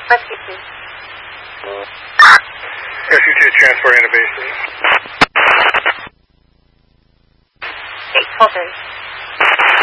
Rescue 2. Rescue 2, transport into base. 8, 12:30.